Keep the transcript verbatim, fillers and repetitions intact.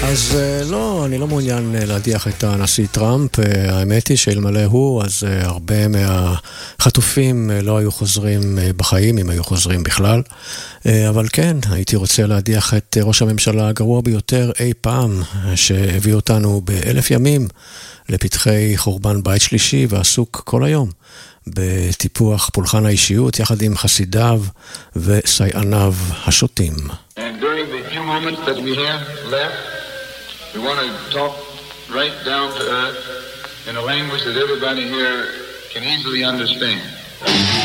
אז לא, אני לא מעוניין להדיח את הנשיא טראמפ. האמת היא שאלמלא הוא, אז הרבה מהחטופים לא היו חוזרים בחיים, אם היו חוזרים בכלל. אבל כן, הייתי רוצה להדיח את ראש הממשלה הגרוע ביותר אי פעם, שהביא אותנו באלף ימים לפתחי חורבן בית שלישי, ועסוק כל היום בטיפוח פולחן האישיות יחד עם חסידיו וסייעניו השוטים. And during the few moments that we have left, we want to talk right down to earth in a language that everybody here can easily understand.